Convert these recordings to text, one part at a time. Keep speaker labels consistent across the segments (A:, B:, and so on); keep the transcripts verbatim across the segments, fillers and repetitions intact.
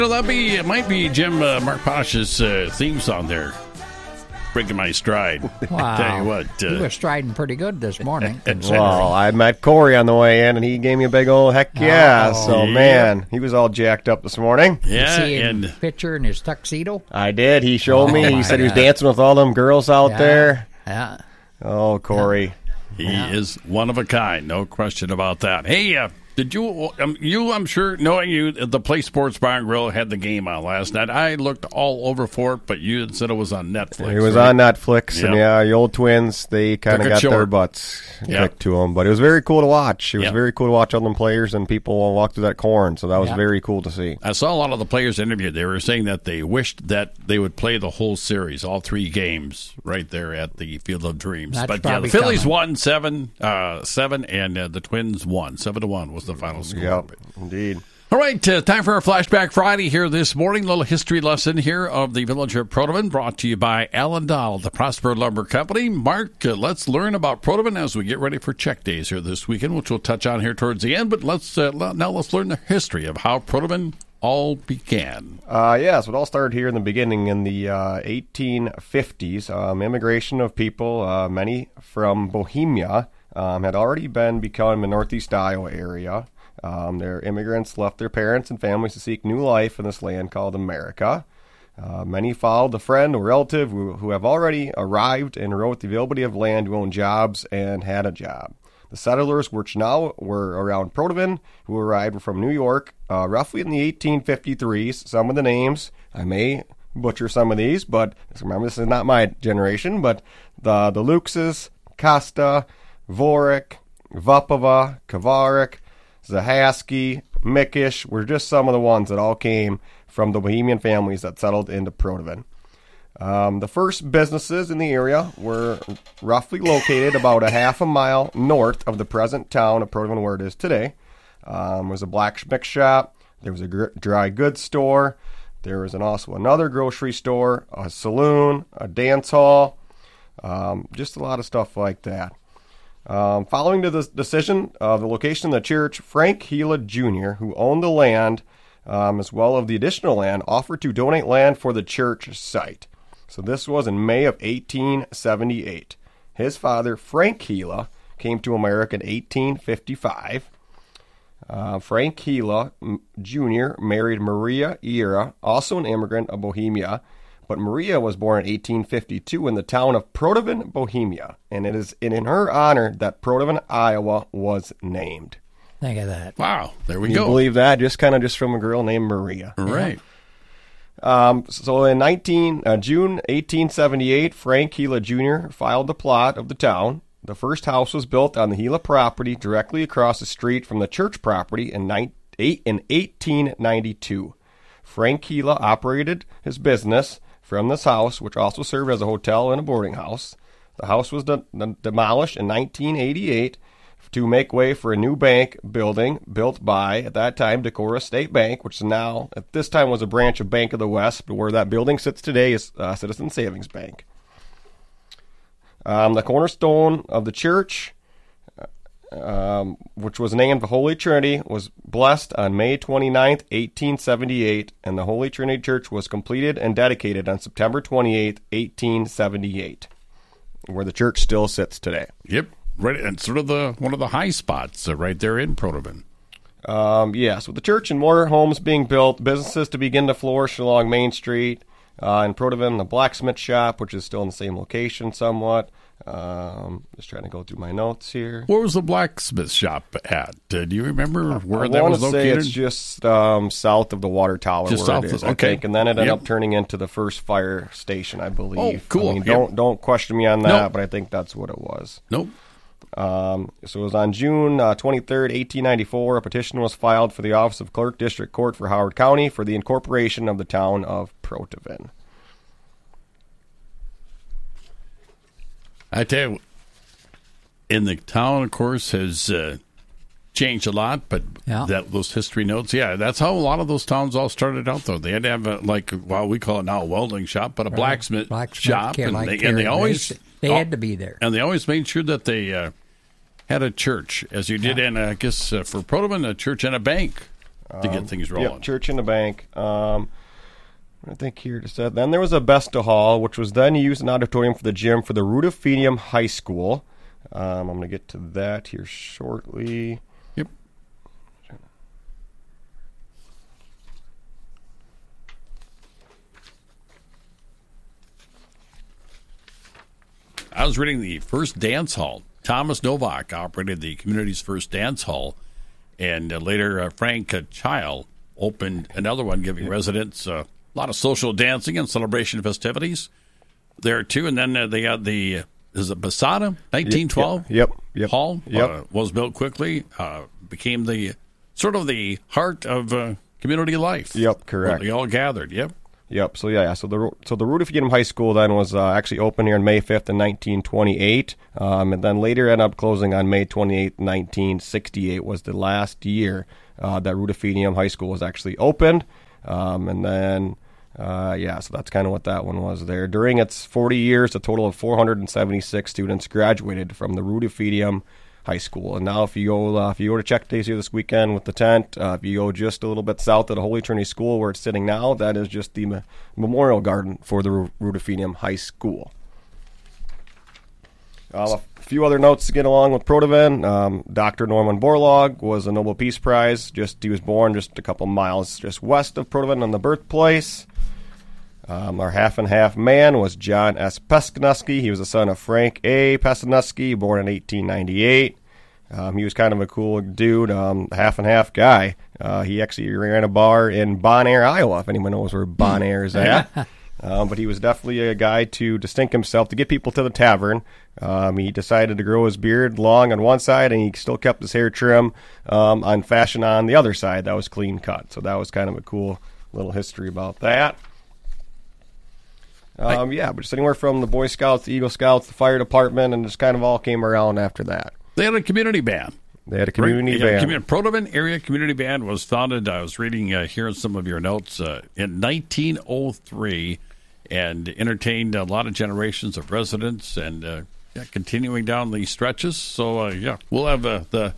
A: Well, that'd be, it might be Jim uh, Mark Posh's uh, theme song there. Breaking my stride.
B: Wow.
A: Tell you what. Uh,
B: you were striding pretty good this morning.
C: Well, I met Corey on the way in, and he gave me a big old heck yeah.
B: Oh.
C: So,
A: Yeah.
C: man, he was all jacked up this morning.
A: yeah,
B: See him
A: and
B: picture in his tuxedo.
C: I did. He showed
B: Oh,
C: me.
B: my
C: He said he was
B: God.
C: dancing with all them girls out
B: Yeah.
C: there.
B: Yeah.
C: Oh, Corey.
A: he is one of a kind. No question about that. Hey, uh, did you, um, you, I'm sure, knowing you, the Play Sports Bar and Grill had the game on last night. I looked all over for it, but you had said it was on Netflix.
C: It was
A: right?
C: on Netflix, and
A: Yep.
C: yeah, the old Twins, they kind
A: Took
C: of
A: it
C: got their
A: short.
C: butts
A: Yep.
C: kicked to them. But it was very cool to watch. It was
A: Yep.
C: very cool to watch all them players and people walk through that corn, so that was
B: Yep.
C: very cool to see.
A: I saw a lot of the players interviewed. They were saying that they wished that they would play the whole series, all three games, right there at the Field of Dreams.
B: That's
A: but yeah, the
B: probably
A: Phillies
B: coming.
A: won seven, uh, seven, and uh, the Twins won seven to one was the final score.
C: Yep, indeed.
A: All right, uh, time for our Flashback Friday here this morning. Little history lesson here of the village of Protovan, brought to you by Alan Dahl, the Prosper Lumber Company. Mark, uh, let's learn about Protovan as we get ready for check days here this weekend, which we'll touch on here towards the end. But let's uh, now let's learn the history of how Protovan all began.
C: Uh, yeah, so it all started here in the beginning in the uh, eighteen fifties. Um, immigration of people, uh, many from Bohemia, um, had already been become a northeast Iowa area. Um, their immigrants left their parents and families to seek new life in this land called America. Uh, many followed a friend or relative who, who have already arrived and wrote the availability of land to own jobs and had a job. The settlers, which now were around Protovan, who arrived from New York, uh, roughly in the eighteen fifty-threes. Some of the names, I may butcher some of these, but remember, this is not my generation, but the, the Luxes, Costa, Vorik, Vupova, Kavarik, Zahaski, Mickish were just some of the ones that all came from the Bohemian families that settled into Protovan. Um, the first businesses in the area were roughly located about a half a mile north of the present town of Protovan, where it is today. Um, there was a blacksmith shop. There was a gr- dry goods store. There was an, also another grocery store, a saloon, a dance hall, um, just a lot of stuff like that. Um, following the decision of the location of the church, Frank Gila Junior, who owned the land um, as well as the additional land, offered to donate land for the church site. So this was in May of eighteen seventy-eight. His father, Frank Gila, came to America in eighteen fifty-five. Uh, Frank Gila Junior married Maria Ira, also an immigrant of Bohemia, but Maria was born in eighteen fifty-two in the town of Protovan, Bohemia, and it is in her honor that Protovan, Iowa was named.
B: Think of that.
A: Wow, there we
C: Can
A: go.
C: you believe that? Just kind of just from a girl named Maria.
A: Right.
C: Um, so in nineteen, uh, June eighteen seventy-eight, Frank Gila Junior filed the plot of the town. The first house was built on the Gila property directly across the street from the church property in, nine, eight, in eighteen ninety-two. Frank Gila operated his business from this house, which also served as a hotel and a boarding house. The house was de- de- demolished in nineteen eighty-eight to make way for a new bank building built by, at that time, Decorah State Bank, which now, at this time, was a branch of Bank of the West, but where that building sits today is uh, Citizen Savings Bank. Um, the cornerstone of the church, um, which was named the Holy Trinity, was blessed on May twenty-ninth, eighteen seventy-eight, and the Holy Trinity Church was completed and dedicated on September twenty-eighth, eighteen seventy-eight, where the church still sits today.
A: Yep. Right, and sort of the one of the high spots uh, right there in Protovan.
C: Um, yes, with the church and more homes being built, businesses to begin to flourish along Main Street. Uh, in Protovan, the blacksmith shop, which is still in the same location somewhat. Um, just trying to go through my notes here.
A: Where was the blacksmith shop at? Uh, do you remember where
C: I
A: that
C: want
A: was
C: to say
A: located?
C: it's just um, south of the water tower
A: Just
C: where
A: south
C: it is,
A: of-
C: I
A: okay.
C: think. And then it ended
A: Yep.
C: up turning into the first fire station, I believe.
A: Oh, cool.
C: I mean,
A: Yep.
C: don't, don't question me on that,
A: Nope.
C: but I think that's what it was.
A: Nope.
C: Um, so it was on June uh, twenty-third, eighteen ninety-four, a petition was filed for the Office of Clerk District Court for Howard County for the incorporation of the town of Protovan.
A: I tell you, in the town, of course, has uh, changed a lot, but
B: Yeah.
A: that those history notes, yeah, that's how a lot of those towns all started out, though. They had to have, a, like, well, we call it now a welding shop, but a blacksmith,
B: Blacksmith,
A: shop,
B: care-
A: and,
B: like
A: they, and
B: Carrie
A: they always
B: Grace. They had to be there.
A: and they always made sure that they uh, had a church, as you did in, uh, I guess, uh, for Protovan, a church and a bank. to get things rolling.
C: Yep, church and a bank. Um, I think here to said. Then there was a Besta Hall, which was then used an auditorium for the gym for the Rudolphinium High School. Um, I'm going to get to that here shortly.
A: Yep. I was reading the first dance hall. Thomas Novak operated the community's first dance hall, and uh, later uh, Frank uh, Child opened another one, giving yep. residents uh, a lot of social dancing and celebration festivities there, too. And then uh, they had the, uh, is it Basada, nineteen twelve
C: Yep, yep, yep.
A: Hall,
C: yep.
A: Uh, was built quickly, uh, became the sort of the heart of uh, community life.
C: Yep, correct.
A: Where they all gathered, yep.
C: Yep. So yeah, so the so the Rudolphinium High School then was uh, actually opened here on May fifth in nineteen twenty-eight, um, and then later ended up closing on May twenty-eighth, nineteen sixty-eight was the last year uh, that Rudolphinium High School was actually opened, um, and then uh, yeah, so that's kind of what that one was there. During its forty years, a total of four hundred seventy-six students graduated from the Rudolphinium High School. And now if you go uh, if you go to Check Days here this weekend with the tent, uh, if you go just a little bit south of the Holy Trinity School where it's sitting now, that is just the me- memorial garden for the Ru- Rudolphinium High School. Uh, a few other notes to get along with Protoven. Um, Doctor Norman Borlaug was a Nobel Peace Prize. Just he was born just a couple miles just west of Protoven on the birthplace. Um, our half and half man was John S. Peskanusky. He was the son of Frank A. Peskanusky, born in eighteen ninety-eight. Um, he was kind of a cool dude, um, half and half guy. Uh, he actually ran a bar in Bon Air, Iowa, if anyone knows where Bon Air is at. um, but he was definitely a guy to distinct himself, to get people to the tavern. Um, he decided to grow his beard long on one side, and he still kept his hair trim um, on fashion on the other side. That was clean cut. So that was kind of a cool little history about that. Um, yeah, but just anywhere from the Boy Scouts, the Eagle Scouts, the fire department, and just kind of all came around after that.
A: They had a community band.
C: They had a community
A: right?
C: band.
A: Yeah, Protoven Area Community Band was founded, I was reading uh, here in some of your notes, uh, in nineteen oh three, and entertained a lot of generations of residents, and uh, yeah, continuing down these stretches. So, uh, yeah, we'll have uh, the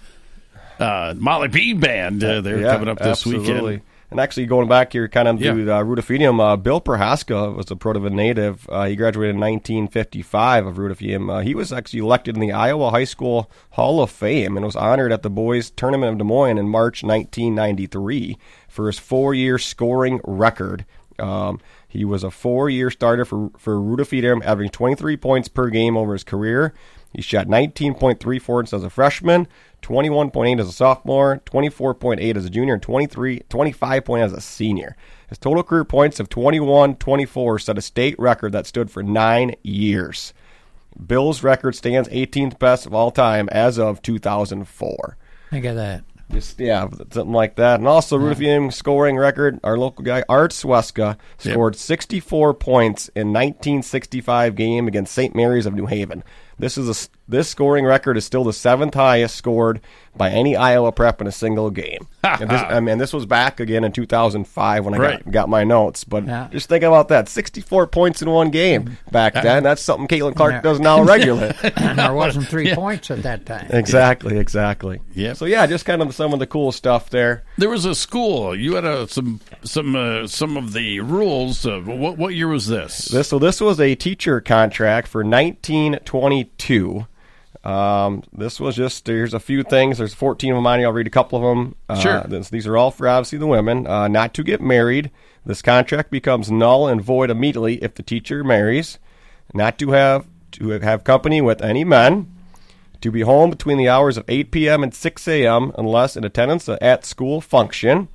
A: uh, Molly Bean Band uh, there
C: yeah,
A: coming up this
C: absolutely.
A: weekend.
C: And actually, going back here kind of
A: yeah.
C: to uh, Rudolphinium, uh, Bill Prohaska was a Protoven native. Uh, he graduated in nineteen fifty-five of Rudolphinium. Uh, he was actually elected in the Iowa High School Hall of Fame and was honored at the Boys Tournament of Des Moines in March nineteen ninety-three for his four-year scoring record. Um, he was a four-year starter for, for Rudolphinium, averaging twenty-three points per game over his career. He shot nineteen point three fours as a freshman, twenty-one point eight as a sophomore, twenty-four point eight as a junior, and twenty-three, twenty-five point eight as a senior. His total career points of twenty-one twenty-four set a state record that stood for nine years. Bill's record stands eighteenth best of all time as of two thousand four.
B: Look at that.
C: Just, yeah, something like that. And also, yeah. Rudolphinium scoring record, our local guy, Art Sweska, scored yep. sixty-four points in nineteen sixty-five game against Saint Mary's of New Haven. This is a, this scoring record is still the seventh highest scored by any Iowa prep in a single game. and this, I mean, this was back again in two thousand five when I right. got, got my notes. But yeah. just think about that. sixty-four points in one game back then. That's something Caitlin Clark does now regularly.
B: And there wasn't three
A: yeah.
B: points at that time.
C: Exactly, exactly.
A: Yep.
C: So, yeah, just kind of some of the cool stuff there.
A: There was a school. You had a, some some uh, some of the rules. Uh, what, what year was this?
C: This So this was a teacher contract for nineteen twenty-two. Um, this was just, there's a few things. There's fourteen of them on here. I'll read a couple of them. Uh,
A: sure.
C: This, these are all for, obviously, the women. Uh, not to get married. This contract becomes null and void immediately if the teacher marries. Not to have to have company with any men. To be home between the hours of eight p.m. and six a.m. unless in attendance at school function.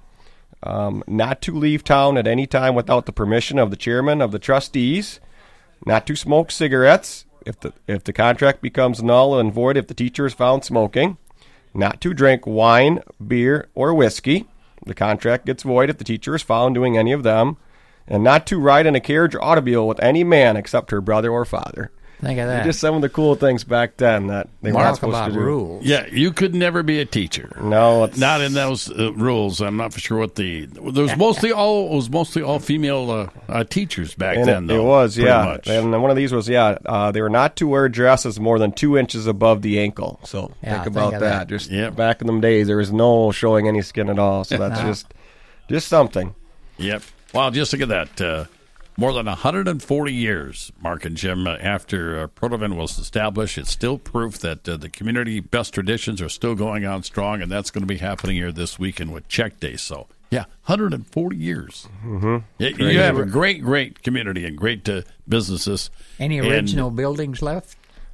C: Um, not to leave town at any time without the permission of the chairman of the trustees. Not to smoke cigarettes. If the if the contract becomes null and void if the teacher is found smoking. Not to drink wine, beer, or whiskey. The contract gets void if the teacher is found doing any of them. And not to ride in a carriage or automobile with any man except her brother or father.
B: Think of that.
C: Just some of the cool things back then that they weren't
B: Talk
C: supposed
B: about
C: to do.
B: rules.
A: Yeah, you could never be a teacher.
C: No, it's
A: Not in those uh, rules. I'm not for sure what the there was mostly all it was mostly all female uh, uh, teachers back
C: And
A: then.
C: it,
A: Though,
C: it was,
A: pretty
C: yeah.
A: much.
C: And one of these was, yeah, uh, they were not to wear dresses more than two inches above the ankle. So
B: Yeah,
C: think
B: think
C: about
B: of
C: that.
B: that.
C: Just
A: Yep.
C: back in them days, there was no showing any skin at all. So that's
B: No.
C: just just something.
A: Yep. Wow, just look at that. Uh, more than one hundred forty years, Mark and Jim, uh, after uh, Protovan was established, it's still proof that uh, the community best traditions are still going on strong, and that's going to be happening here this weekend with Check Day. So, yeah, one hundred forty years. Mm-hmm. You, you have a great, great community and great uh, businesses.
B: Any
A: And-
B: original buildings left?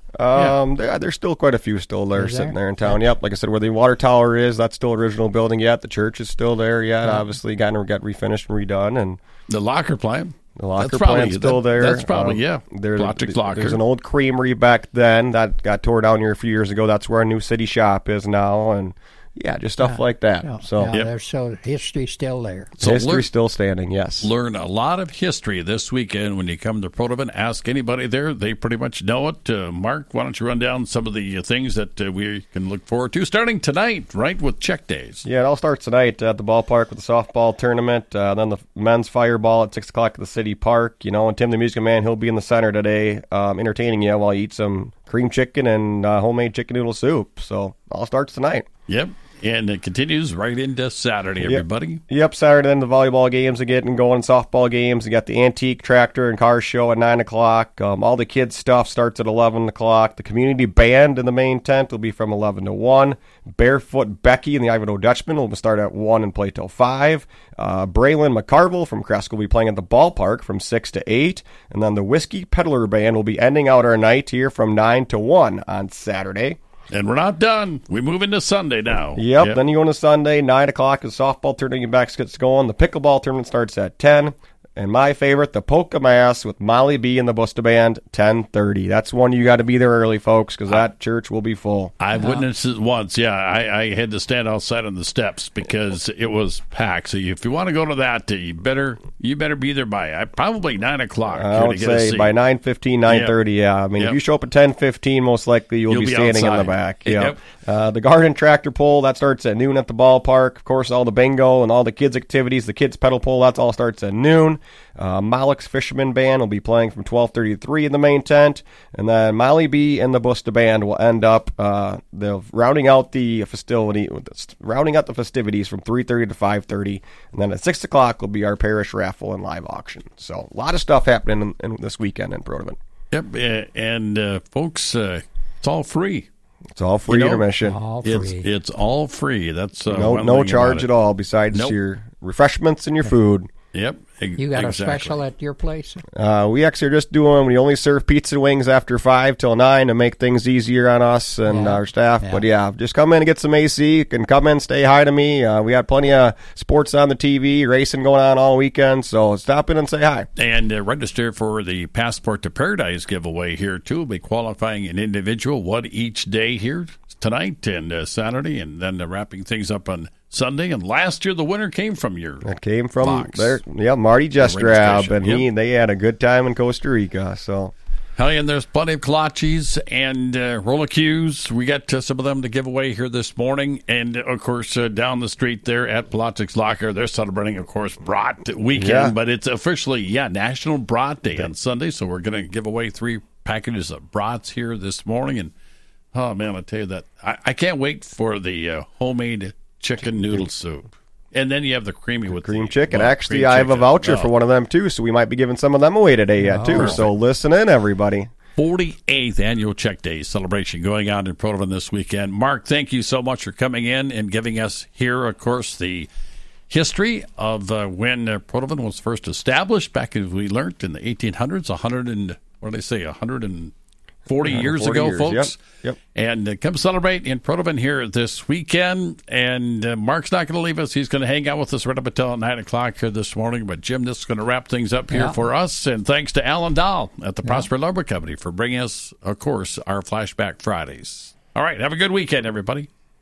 C: Um, there, there's still quite a few still there
B: Is
C: sitting
B: there?
C: there in town. Yep, like I said, where the water tower is, that's still original building yet. The church is still there yet. Obviously, got got refinished and redone, and
A: The locker plant.
C: the locker
A: That's probably-
C: plant's still
A: that-
C: there.
A: That's probably,
C: Um,
A: yeah.
C: There,
A: Blotchick's Locker.
C: There's an old creamery back then that got tore down here a few years ago. That's where our new city shop is now, and yeah, just stuff like that.
B: No,
C: so
B: no,
A: Yep.
B: there's so history still there.
A: So
C: history
A: learn-
C: still standing. Yes.
A: Learn a lot of history this weekend when you come to Protovan. Ask anybody there; they pretty much know it. Uh, Mark, why don't you run down some of the uh, things that uh, we can look forward to starting tonight, right, with Check Days.
C: Yeah, it all starts tonight at the ballpark with the softball tournament. Uh, then the men's fireball at six o'clock at the city park. You know, and Tim the Music Man, he'll be in the center today, um, entertaining you while you eat some cream chicken and uh, homemade chicken noodle soup. So all starts tonight.
A: Yep, and it continues right into Saturday. Everybody.
C: Yep, Saturday then the volleyball games are getting going, softball games. You got the antique tractor and car show at nine o'clock. Um, all the kids' stuff starts at eleven o'clock. The community band in the main tent will be from eleven to one. Barefoot Becky and the Ivanhoe Dutchman will start at one and play till five. Uh, Braylon McCarville from Cresco will be playing at the ballpark from six to eight. And then the Whiskey Peddler Band will be ending out our night here from nine to one on Saturday.
A: And we're not done. We move into Sunday now.
C: Yep, then you go into Sunday, nine o'clock, the softball tournament back gets going. The pickleball tournament starts at ten. And my favorite, the Polka Mass with Molly B and the Busta Band, ten thirty. That's one you got to be there early, folks, because that church will be full.
A: I've witnessed it once. Yeah, I, I had to stand outside on the steps because it was packed. So if you want to go to that, you better you better be there by uh, probably nine o'clock.
C: I
A: to
C: would
A: get a
C: say
A: seat.
C: by nine fifteen, nine thirty, yeah. I mean,
A: Yep.
C: if you show up at ten fifteen, most likely you'll,
A: You'll
C: be
A: be
C: standing in
A: outside.
C: the back.
A: Yep.
C: Yep. Uh, the garden tractor pull, that starts at noon at the ballpark. Of course, all the bingo and all the kids' activities, the kids' pedal pull, that all starts at noon. Uh, Malek's Fisherman Band will be playing from twelve thirty to three in the main tent. And then Molly B and the Busta Band will end up uh, they're rounding out the festivity, rounding out the festivities from three thirty to five thirty. And then at six o'clock will be our parish raffle and live auction. So a lot of stuff happening in, in this weekend in Protovan.
A: Yep, uh, and uh, folks, uh, it's all free.
C: It's all free
A: You know,
C: intermission.
B: All
A: It's
B: free.
A: it's all free. That's uh,
C: no
A: one
C: no
A: thing
C: charge
A: about
C: at
A: it.
C: all besides
A: Nope.
C: your refreshments and your food.
A: Yep, ex-
B: You got
A: exactly.
B: a special at your place?
C: Uh, we actually are just doing, we only serve pizza and wings after five till nine to make things easier on us and
B: Yeah.
C: our staff.
B: Yeah.
C: But yeah, just come in and get some A C. You can come in, say hi to me. Uh, we got plenty of sports on the T V, racing going on all weekend. So stop in and say hi.
A: And uh, register for the Passport to Paradise giveaway here, too. We'll be qualifying an individual, one each day here tonight and uh, Saturday, and then uh, wrapping things up on Sunday. And last year, the winner came from your
C: That came from
A: Fox.
C: there. Yeah, Marty Jestrab,
A: registration,
C: and he
A: yep.
C: they had a good time in Costa Rica. So
A: Hell yeah, and there's plenty of kolaches and uh, roller cues. We got uh, some of them to give away here this morning. And, of course, uh, down the street there at Blotchick's Locker, they're celebrating, of course, Brat Weekend.
C: Yeah.
A: But it's officially, yeah, National Brat Day on Sunday. So we're going to give away three packages of brats here this morning. And, oh, man, I tell you that. I, I can't wait for the uh, homemade chicken noodle soup. And then you have the creamy with
C: cream
A: the,
C: chicken.
A: well,
C: Actually,
A: cream
C: I have a
A: chicken.
C: voucher
A: Oh.
C: for one of them too, so we might be giving some of them away today yet too. So listen in, everybody.
A: forty-eighth Annual Check Day celebration going on in Protovan this weekend. Mark, thank you so much for coming in and giving us here, of course, the history of uh, when uh, Protovan was first established back, as we learned, in the eighteen hundreds, one hundred and, what did they say, one hundred forty years ago,
C: years,
A: folks.
C: yep, yep.
A: And uh, come celebrate in Protovan here this weekend. And uh, Mark's not going to leave us. He's going to hang out with us right up until nine o'clock here this morning. But, Jim, this is going to wrap things up here
B: Yeah.
A: for us. And thanks to Alan Dahl at the Prosper Lumber Company for bringing us, of course, our Flashback Fridays. All right. Have a good weekend, everybody.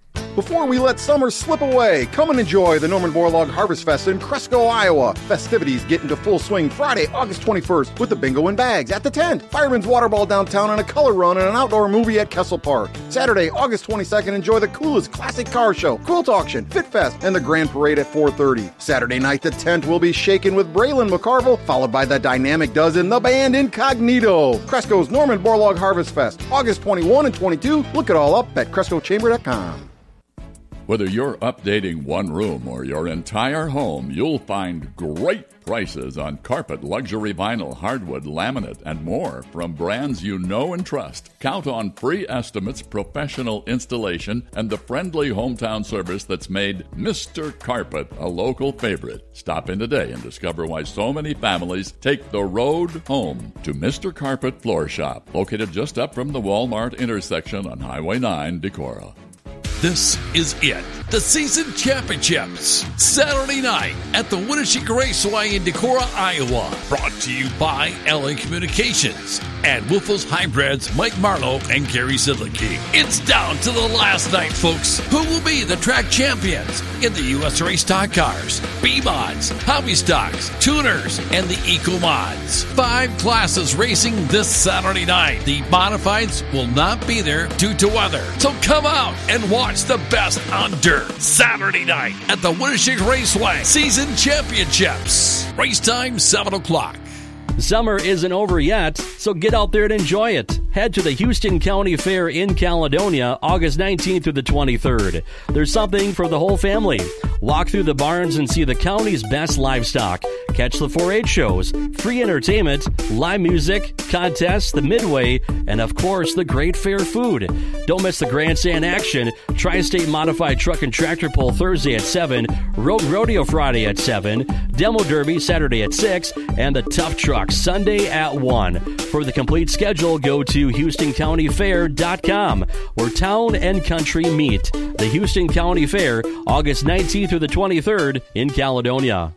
D: Before we let summer slip away, come and enjoy the Norman Borlaug Harvest Fest in Cresco, Iowa. Festivities get into full swing Friday, August twenty-first with the bingo and bags at the tent, Fireman's Water Ball downtown, and a color run and an outdoor movie at Kessel Park. Saturday, August twenty-second, enjoy the coolest classic car show, quilt auction, Fit Fest, and the Grand Parade at four thirty. Saturday night, the tent will be shaken with Braylon McCarville, followed by the Dynamic Dozen, the band Incognito. Cresco's Norman Borlaug Harvest Fest, August twenty-first and twenty-second. Look it all up at Cresco Chamber dot com.
E: Whether you're updating one room or your entire home, you'll find great prices on carpet, luxury vinyl, hardwood, laminate, and more from brands you know and trust. Count on free estimates, professional installation, and the friendly hometown service that's made Mister Carpet a local favorite. Stop in today and discover why so many families take the road home to Mister Carpet Floor Shop, located just up from the Walmart intersection on Highway nine, Decorah.
A: This is it. The season championships. Saturday night at the Winneshiek Raceway in Decorah, Iowa. Brought to you by L A Communications and Wolfos Hybrids, Mike Marlowe and Gary Sidlicki. It's down to the last night, folks. Who will be the track champions in the U S Race Stock Cars, B-Mods, Hobby Stocks, Tuners, and the Eco Mods? Five classes racing this Saturday night. The modifieds will not be there due to weather. So come out and watch the best on dirt. Saturday night at the Winneshiek Raceway Season Championships. Race time, seven o'clock.
F: Summer isn't over yet, so get out there and enjoy it. Head to the Houston County Fair in Caledonia, August nineteenth through the twenty-third. There's something for the whole family. Walk through the barns and see the county's best livestock. Catch the four H shows, free entertainment, live music, contests, the midway, and of course, the great fair food. Don't miss the grandstand action. Tri-State Modified Truck and Tractor Pull Thursday at seven, Road Rodeo Friday at seven, Demo Derby Saturday at six, and the Tough Truck Sunday at one. For the complete schedule, go to Houston County Fair dot com, where town and country meet. The Houston County Fair, August nineteenth through the twenty-third in Caledonia.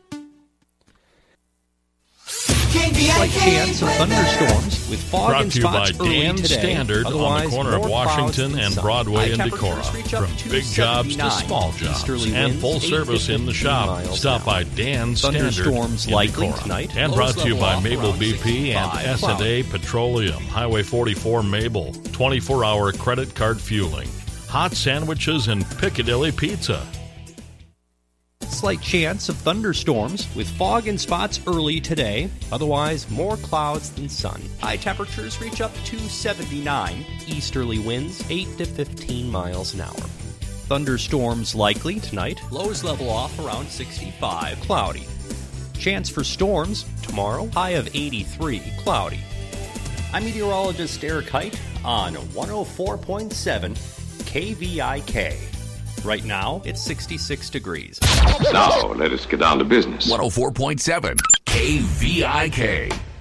G: Slight chance of thunderstorms with fog
H: Brought
G: and
H: to you by
G: spots early
H: Dan
G: today.
H: Standard on the
G: Otherwise,
H: corner of
G: more
H: Washington
G: clouds
H: and
G: sun.
H: Broadway in
G: High
H: Decorah.
G: temperatures reach up
H: From
G: to
H: big jobs to
G: seventy-nine.
H: small jobs
G: Easterly
H: and
G: winds
H: full
G: eight to
H: service in the
G: fifteen
H: shop.
G: miles
H: Stop
G: an
H: by
G: hour.
H: Dan Standard
G: Thunderstorms
H: in
G: likely
H: Decorah.
G: tonight.
H: And
G: Lows
H: brought to you
G: level
H: by
G: off
H: Mabel
G: around
H: B P and
G: sixty-five.
H: S and A Petroleum. Highway forty-four Mabel. twenty-four hour credit card fueling. Hot sandwiches and Piccadilly Pizza.
G: Slight chance of thunderstorms with fog and spots early today. Otherwise, more clouds than sun. High temperatures reach up to seventy-nine. Easterly winds eight to fifteen miles an hour. Thunderstorms likely tonight. Lows level off around sixty-five. Cloudy. Chance for storms tomorrow. High of eighty-three. Cloudy. I'm meteorologist Eric Height on one oh four point seven K V I K. Right now, it's sixty-six degrees.
I: Now, let us get down to business.
J: one oh four point seven K V I K.